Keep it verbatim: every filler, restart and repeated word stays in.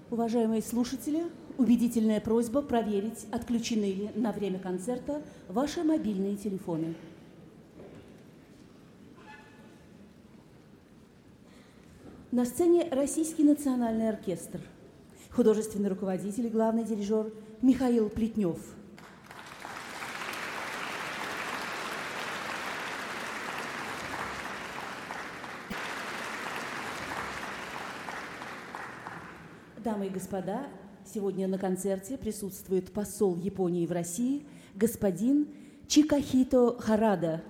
Уважаемые слушатели, убедительная просьба проверить, отключены ли на время концерта ваши мобильные телефоны. На сцене Российский национальный оркестр. Художественный руководитель и главный дирижер Михаил Плетнев. Дамы и господа, сегодня на концерте присутствует посол Японии в России господин Чикахито Харада.